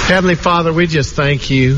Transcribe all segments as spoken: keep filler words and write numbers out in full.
Heavenly Father, we just thank you.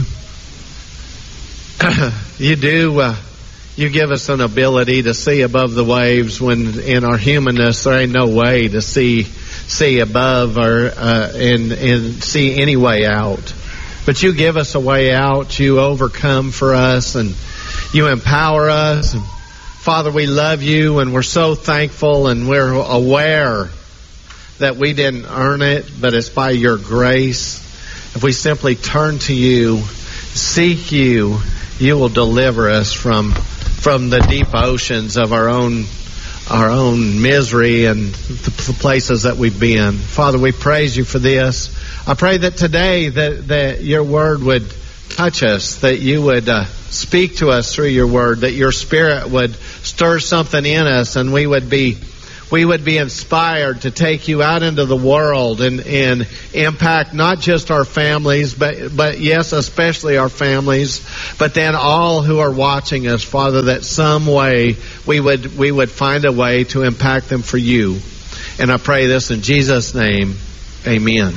You do, uh, you give us an ability to see above the waves when in our humanness there ain't no way to see see above or uh, and, and see any way out. But you give us a way out. You overcome for us and you empower us. And Father, we love you and we're so thankful and we're aware that we didn't earn it, but it's by your grace. If we simply turn to you, seek you, you will deliver us from from the deep oceans of our own our own misery and the places that we've been. Father, we praise you for this. I pray that today that, that your word would touch us, that you would uh, speak to us through your word, that your spirit would stir something in us and we would be we would be inspired to take you out into the world and, and impact not just our families, but, but yes, especially our families, but then all who are watching us, Father, that some way we would, we would find a way to impact them for you. And I pray this in Jesus' name, amen.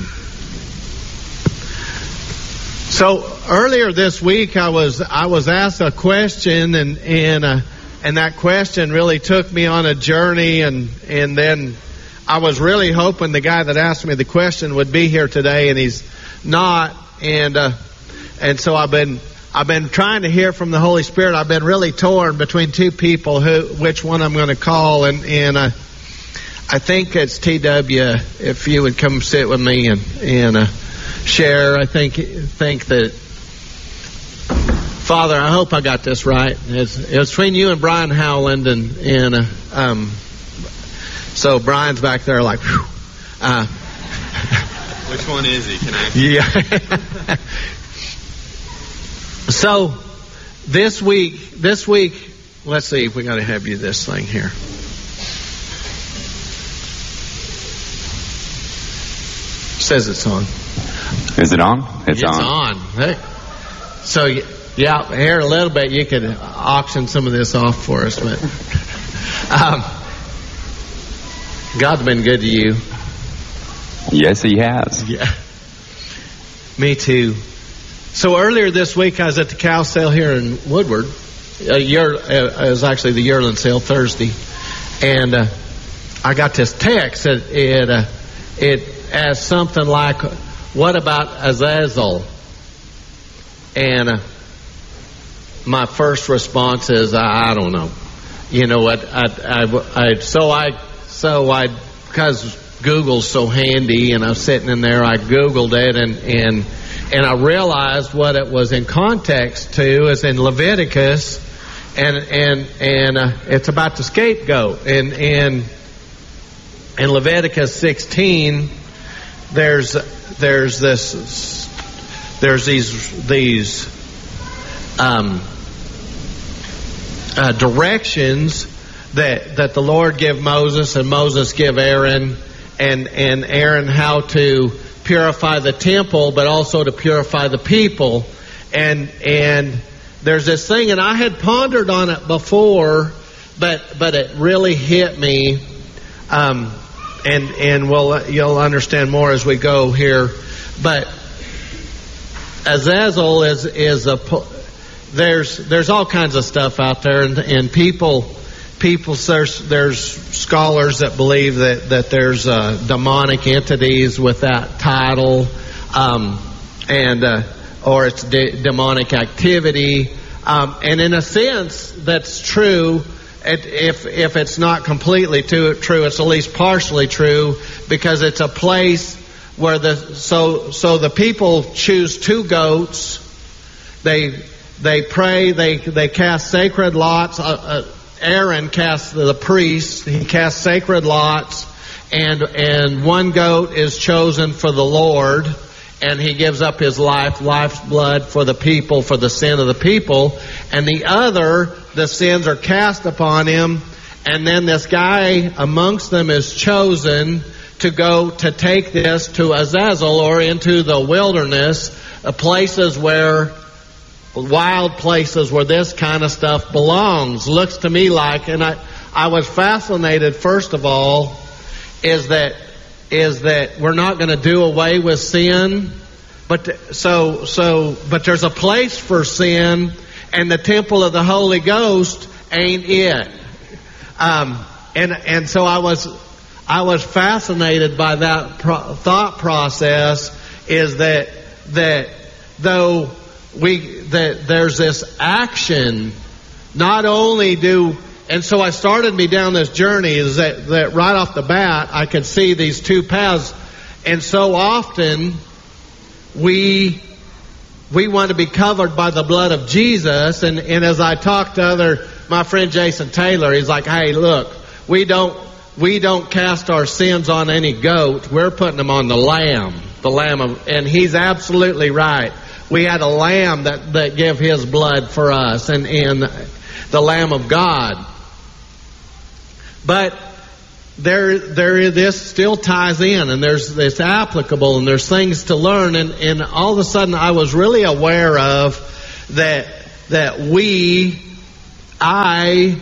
So earlier this week, I was, I was asked a question and, and, uh, And that question really took me on a journey, and and then I was really hoping the guy that asked me the question would be here today, and he's not. And uh, and so I've been I've been trying to hear from the Holy Spirit. I've been really torn between two people, who which one I'm going to call, and and uh, I think it's T W. If you would come sit with me and and uh, share, I think think that. Father, I hope I got this right. It's, it's between you and Brian Howland, and and uh, um, so Brian's back there like, whew, uh, which one is he? Can I? Yeah. So this week, this week, let's see if we got to have you this thing here. Says it's on. Is it on? It's, it's on. on. Hey. So. Yeah, here in a little bit you could auction some of this off for us, but um, God's been good to you. Yes, He has. Yeah, me too. So earlier this week I was at the cow sale here in Woodward. Uh, year, uh, it was actually the yearling sale Thursday, and uh, I got this text. It it, uh, it asked something like, "What about Azazel?" And uh, my first response is, I, I don't know. You know what? I, I, I, so I, so I, because Google's so handy, and I was sitting in there, I Googled it, and and and I realized what it was in context to is in Leviticus, and and and uh, it's about the scapegoat, and and in Leviticus sixteen, there's there's this there's these these. Um, Uh, directions that that the Lord give Moses, and Moses give Aaron, and and Aaron how to purify the temple, but also to purify the people. And and there's this thing, and I had pondered on it before, but but it really hit me. Um, and and we'll you'll understand more as we go here. But Azazel is is a There's there's all kinds of stuff out there, and, and people people there's there's scholars that believe that that there's uh, demonic entities with that title, um, and uh, or it's de- demonic activity, um, and in a sense that's true. It, if if it's not completely too, true, it's at least partially true, because it's a place where the so so the people choose two goats, they. They pray, they they cast sacred lots. Uh, uh, Aaron casts, the priest, he casts sacred lots, and and one goat is chosen for the Lord, and he gives up his life, life's blood for the people, for the sin of the people, and the other, the sins are cast upon him, and then this guy amongst them is chosen to go to take this to Azazel, or into the wilderness, uh, places where wild places where this kind of stuff belongs. Looks to me like, and I, I was fascinated, first of all, is that is that we're not going to do away with sin, but so so but there's a place for sin, and the temple of the Holy Ghost ain't it. Um, and and so I was I was fascinated by that pro- thought process. Is that that though we that there's this action, not only do. And so I started me down this journey is that, that right off the bat I could see these two paths. And so often we we want to be covered by the blood of Jesus. And, and as I talked to other, my friend Jason Taylor, he's like, hey, look, we don't we don't cast our sins on any goat. We're putting them on the lamb, the lamb of, and he's absolutely right. We had a lamb that, that gave his blood for us, and, and the Lamb of God. But there, there, this still ties in, and there's it's applicable, and there's things to learn, and, and all of a sudden I was really aware of that that we, I,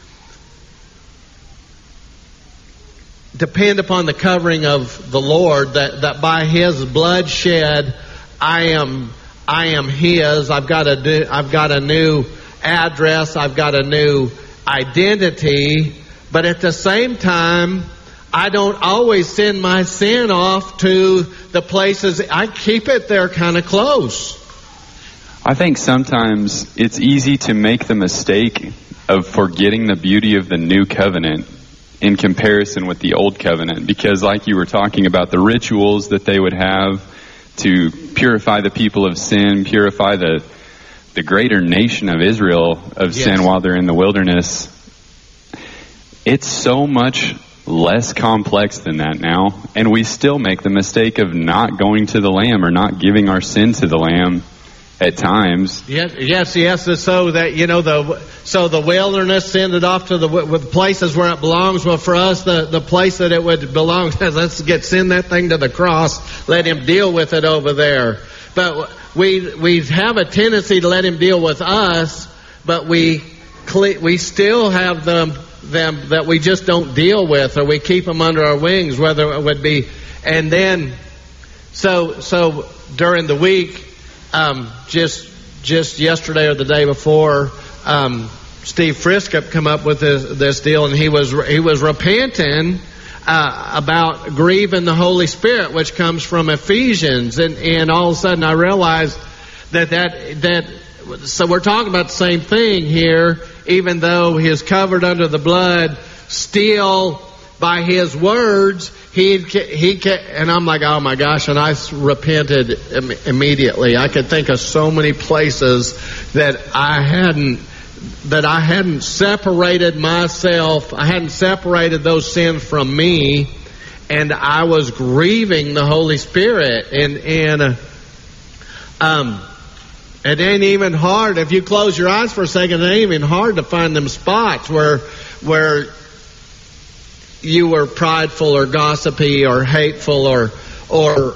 depend upon the covering of the Lord. That that by His blood shed, I am I am His. I've got a do, I've got a new address. I've got a new identity. But at the same time, I don't always send my sin off to the places. I keep it there kind of close. I think sometimes it's easy to make the mistake of forgetting the beauty of the new covenant in comparison with the old covenant. Because like you were talking about, the rituals that they would have to purify the people of sin, purify the the greater nation of Israel of Yes. sin while they're in the wilderness. It's so much less complex than that now, and we still make the mistake of not going to the Lamb or not giving our sin to the Lamb at times. Yes, yes, yes. So that you know the so the wilderness send it off to the with places where it belongs. Well, for us, the the place that it would belong, let's get send that thing to the cross. Let Him deal with it over there. But we we have a tendency to let Him deal with us, but we we still have them. them that we just don't deal with, or we keep them under our wings, whether it would be, and then, so, so during the week, um, just, just yesterday or the day before, um, Steve Friskup come up with this, this deal, and he was, he was repenting, uh, about grieving the Holy Spirit, which comes from Ephesians, and, and all of a sudden I realized that that, that, so we're talking about the same thing here. Even though he is covered under the blood, still by his words, he he and I'm like, oh my gosh! And I repented im- immediately. I could think of so many places that I hadn't that I hadn't separated myself. I hadn't separated those sins from me, and I was grieving the Holy Spirit. And and uh, um. It ain't even hard. If you close your eyes for a second, it ain't even hard to find them spots where where you were prideful or gossipy or hateful or or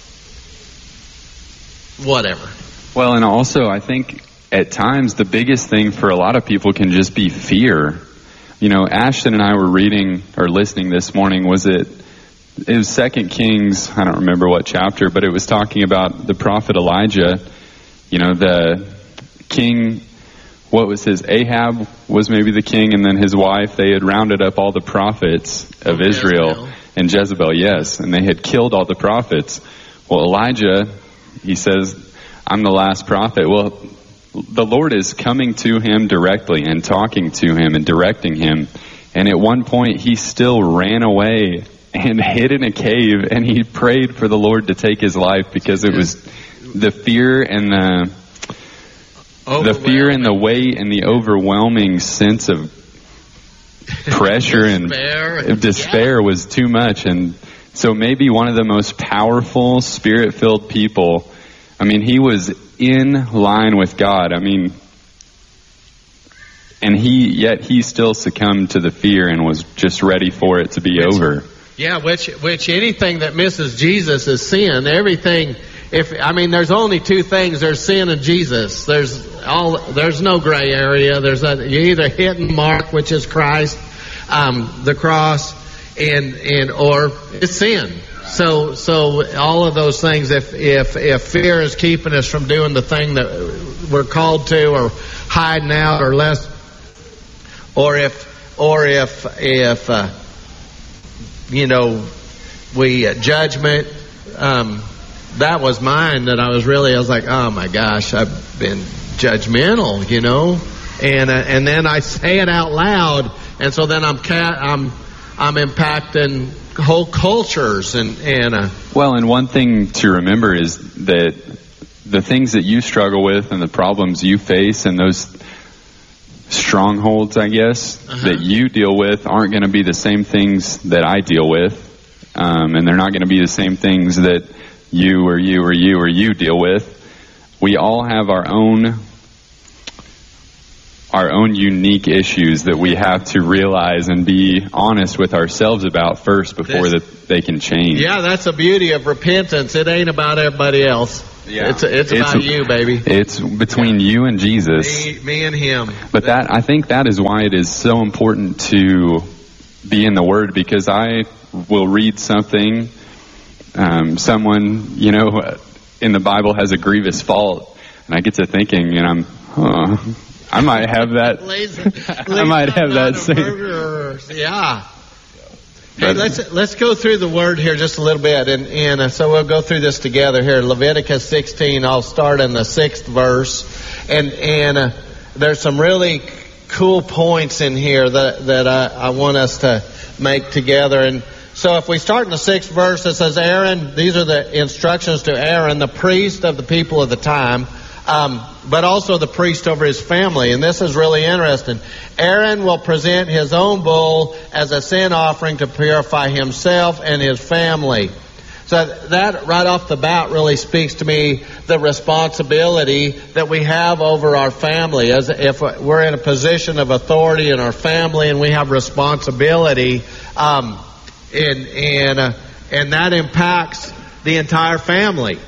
whatever. Well, and also I think at times the biggest thing for a lot of people can just be fear. You know, Ashton and I were reading or listening this morning. Was it it was Second Kings? I don't remember what chapter, but it was talking about the prophet Elijah. You know, the king, what was his, Ahab was maybe the king, and then his wife, they had rounded up all the prophets of Israel, Jezebel. and Jezebel, yes, and they had killed all the prophets. Well, Elijah, he says, I'm the last prophet. Well, the Lord is coming to him directly and talking to him and directing him. And at one point, he still ran away and hid in a cave, and he prayed for the Lord to take his life because it was the fear and the the fear and the weight and the overwhelming sense of pressure and despair, despair yeah. was too much. And so maybe one of the most powerful, spirit-filled people, I mean, he was in line with God. I mean, and he yet he still succumbed to the fear and was just ready for it to be which, over. Yeah, which which anything that misses Jesus is sin. Everything. If I mean, there's only two things: there's sin and Jesus. There's all. There's no gray area. There's a, you either hidden mark, which is Christ, um, the cross, and and or it's sin. So, so all of those things, if, if, if fear is keeping us from doing the thing that we're called to, or hiding out, or less, or if, or if, if, uh, you know, we, uh, judgment, um, that was mine that I was really, I was like, oh my gosh, I've been judgmental, you know, and, uh, and then I say it out loud, and so then I'm, ca- I'm, I'm impacting whole cultures and and uh, well, and one thing to remember is that the things that you struggle with and the problems you face and those strongholds, I guess, uh-huh. that you deal with aren't going to be the same things that I deal with, um, and they're not going to be the same things that you or you or you or you deal with. We all have our own our own unique issues that we have to realize and be honest with ourselves about first before that they can change. Yeah, that's the beauty of repentance. It ain't about everybody else. Yeah. It's it's, it's about you, baby. It's between yeah. you and Jesus. Me, me and him. But that I think that is why it is so important to be in the Word, because I will read something, um, someone, you know, in the Bible has a grievous fault, and I get to thinking, and I'm, huh, I might have that. I might have that same. Yeah. Hey, let's let's go through the Word here just a little bit, and and uh, so we'll go through this together here. Leviticus sixteen. I'll start in the sixth verse, and and uh, there's some really cool points in here that that I, I want us to make together. And so if we start in the sixth verse, it says, Aaron. These are the instructions to Aaron, the priest of the people of the time. Um, but also the priest over his family. And this is really interesting. Aaron will present his own bull as a sin offering to purify himself and his family. So that right off the bat really speaks to me the responsibility that we have over our family. As if we're in a position of authority in our family and we have responsibility, um, and and uh, and that impacts the entire family.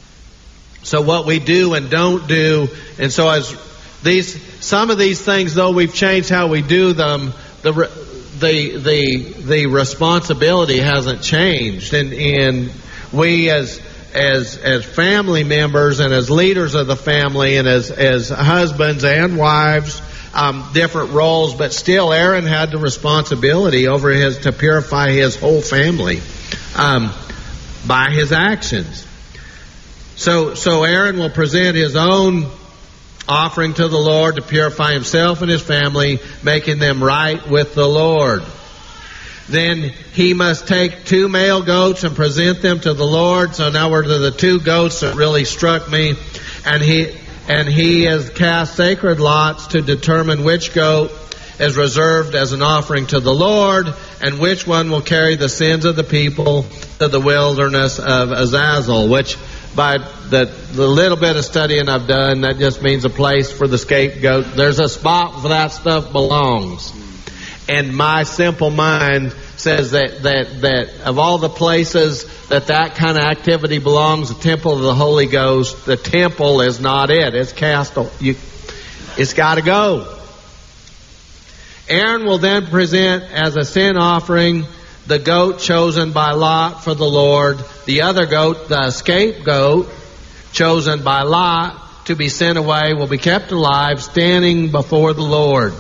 So what we do and don't do, and so as these, some of these things, though we've changed how we do them, the the the the responsibility hasn't changed, and and we as as as family members and as leaders of the family and as as husbands and wives, um, different roles, but still Aaron had the responsibility over his to purify his whole family um, by his actions. So, so Aaron will present his own offering to the Lord to purify himself and his family, making them right with the Lord. Then he must take two male goats and present them to the Lord. So now we're to the two goats that really struck me. And he, and he has cast sacred lots to determine which goat is reserved as an offering to the Lord, and which one will carry the sins of the people to the wilderness of Azazel, which by the, the little bit of studying I've done, that just means a place for the scapegoat. There's a spot where that stuff belongs. And my simple mind says that, that, that of all the places that that kind of activity belongs, the temple of the Holy Ghost, the temple is not it. It's cast, you, it's got to go. Aaron will then present as a sin offering the goat chosen by Lot for the Lord, the other goat, the scapegoat, chosen by Lot to be sent away, will be kept alive, standing before the Lord.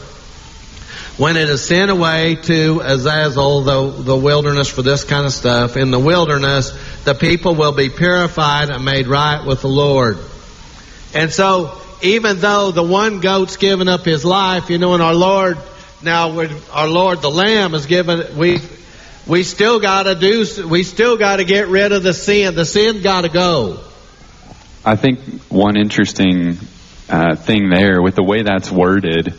When it is sent away to Azazel, the, the wilderness for this kind of stuff, in the wilderness, the people will be purified and made right with the Lord. And so, even though the one goat's given up his life, you know, and our Lord, now our Lord, the Lamb, is given, we we still got to do, we still got to get rid of the sin. The sin got to go. I think one interesting uh, thing there with the way that's worded,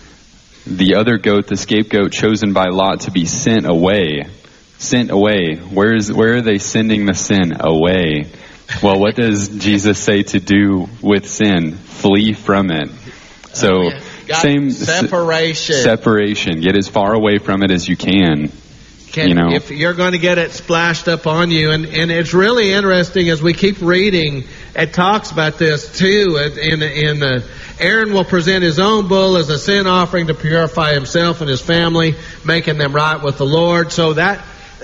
the other goat, the scapegoat chosen by Lot to be sent away, sent away. Where is where are they sending the sin away? Well, what does Jesus say to do with sin? Flee from it. So, oh, yeah. Same separation. Separation. Get as far away from it as you can. Can, you know, if you're going to get it splashed up on you, and, and it's really interesting as we keep reading, it talks about this too. In in the Aaron will present his own bull as a sin offering to purify himself and his family, making them right with the Lord. So that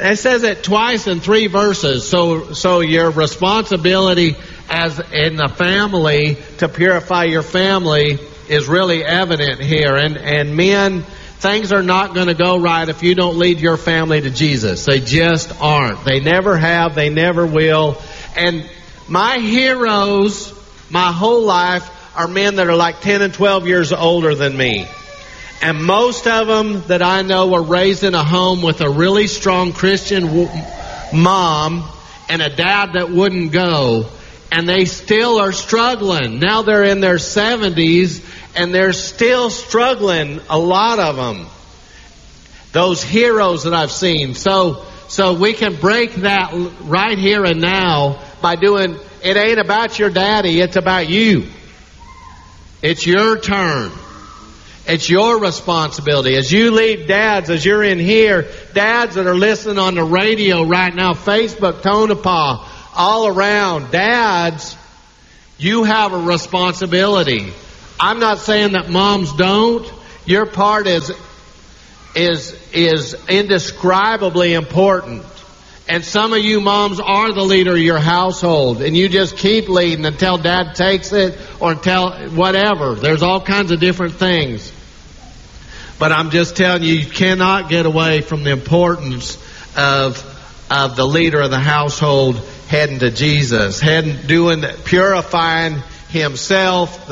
it says it twice in three verses. So, so your responsibility as in the family to purify your family is really evident here. And, and men, things are not going to go right if you don't lead your family to Jesus. They just aren't. They never have. They never will. And my heroes, my whole life, are men that are like ten and twelve years older than me. And most of them that I know were raised in a home with a really strong Christian w- mom and a dad that wouldn't go. And they still are struggling. Now they're in their seventies and they're still struggling, a lot of them. Those heroes that I've seen. So, so we can break that right here and now by doing, it ain't about your daddy, it's about you. It's your turn. It's your responsibility. As you lead dads, as you're in here, dads that are listening on the radio right now, Facebook, Tonopah, all around, dads, you have a responsibility. I'm not saying that moms don't. Your part is is is indescribably important. And some of you moms are the leader of your household, and you just keep leading until dad takes it or until whatever. There's all kinds of different things. But I'm just telling you, you cannot get away from the importance of of the leader of the household heading to Jesus, heading, doing, purifying himself.